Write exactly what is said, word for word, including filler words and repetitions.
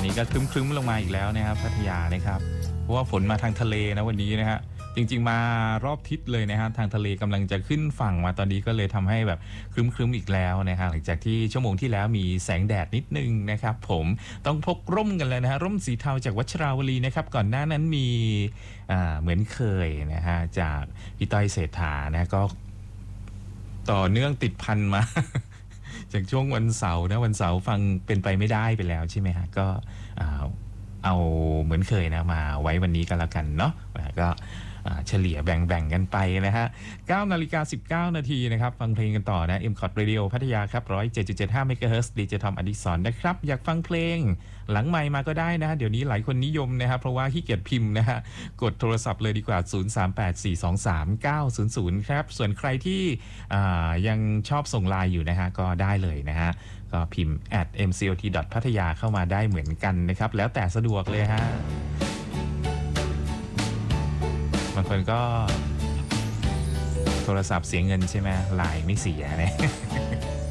อนนี้ก็ครึ้มๆลงมาอีกแล้วนะครับพัทยานะครับเพราะว่าฝนมาทางทะเลนะวันนี้นะฮะจริงๆมารอบทิศเลยนะฮะทางทะเลกำลังจะขึ้นฝั่งมาตอนนี้ก็เลยทำให้แบบครึ้มๆอีกแล้วนะฮะหลังจากที่ชั่วโมงที่แล้วมีแสงแดดนิดนึงนะครับผมต้องพกร่มกันเลยนะฮะร่มสีเทาจากวัชราวลีนะครับก่อนหน้านั้นมีอ่าเหมือนเคยนะฮะจากพี่ต้อยเศรษฐานะก็ต่อเนื่องติดพันมา จากช่วงวันเสาร์นะวันเสาร์ฟังเป็นไปไม่ได้ไปแล้วใช่ไหมฮะก็เอาเหมือนเคยนะมาไว้วันนี้ก็แล้วกันเนาะก็เฉลี่ยแบ่งๆกันไปนะฮะเก้านาฬิกาสิบเก้านาทีนะครับฟังเพลงกันต่อนะ เอ็ม คอท Radio พัทยาครับหนึ่งร้อยเจ็ดจุดเจ็ดห้า เมกะเฮิรตซ์ ดีเจทอมอดิศรนะครับอยากฟังเพลงหลังไมค์มาก็ได้นะฮะเดี๋ยวนี้หลายคนนิยมนะครับเพราะว่าขี้เกียจพิมพ์นะฮะกดโทรศัพท์เลยดีกว่าศูนย์ สาม แปด สี่ สอง สาม เก้า ศูนย์ ศูนย์ครับส่วนใครที่ยังชอบส่งไลน์อยู่นะฮะก็ได้เลยนะฮะก็พิมพ์ แอท เอ็ม ซี โอ ที พัทยาเข้ามาได้เหมือนกันนะครับแล้วแต่สะดวกเลยฮะบางคนก็โทรศัพท์เสียเงินใช่ไหมไลน์ไม่เสียนะ